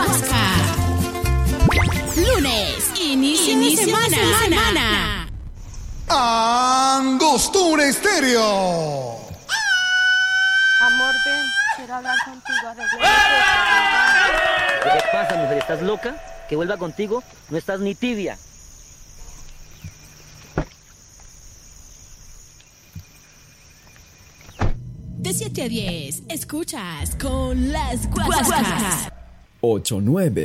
Guasca. Lunes, inicio de semana. Angostura Estéreo. Amor, ven, quiero hablar contigo. ¿Qué te pasa, mujer? ¿Estás loca? Que vuelva contigo, no estás ni tibia. De 7 a 10, escuchas con las Guascas. 8-9.